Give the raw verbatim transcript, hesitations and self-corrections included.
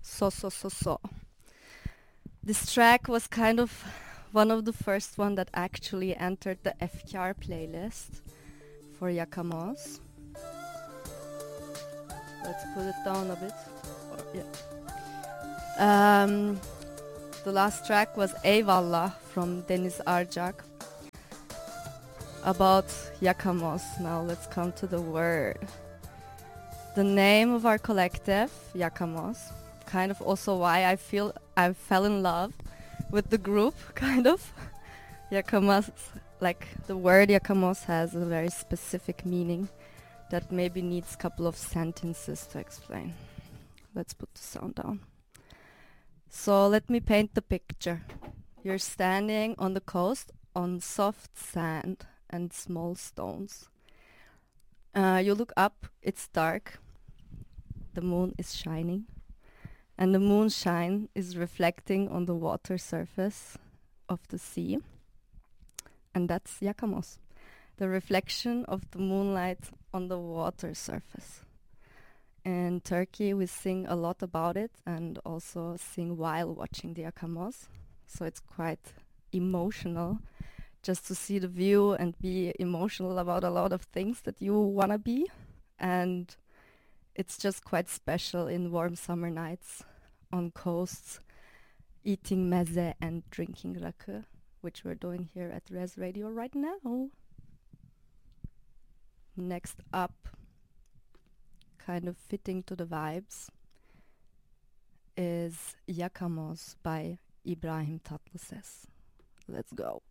So So So So. This track was kind of one of the first one that actually entered the F K R playlist for Yakamos. Let's put it down a bit. Or, yeah. Um, the last track was Eyvallah from Deniz Arcak about Yakamos. Now let's come to the word. The name of our collective, Yakamos, kind of also why I feel I fell in love with the group, kind of. Yakamos, like the word Yakamos has a very specific meaning that maybe needs a couple of sentences to explain. Let's put the sound down. So let me paint the picture. You're standing on the coast on soft sand and small stones. Uh, you look up, it's dark. The moon is shining. And the moonshine is reflecting on the water surface of the sea. And that's Yakamos, the reflection of the moonlight on the water surface. In Turkey, we sing a lot about it and also sing while watching the Yakamos. So it's quite emotional just to see the view and be emotional about a lot of things that you want to be. And it's just quite special in warm summer nights on coasts, eating meze and drinking rakı, which we're doing here at Res Radio right now. Next up, kind of fitting to the vibes, is Yakamos by Ibrahim Tatlıses. Let's go.